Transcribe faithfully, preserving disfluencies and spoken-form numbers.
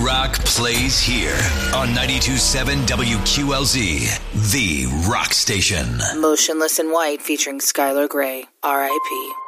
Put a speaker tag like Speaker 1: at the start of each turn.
Speaker 1: Rock plays here on ninety-two point seven W Q L Z, the rock station.
Speaker 2: Motionless in White featuring Skylar Grey, R I P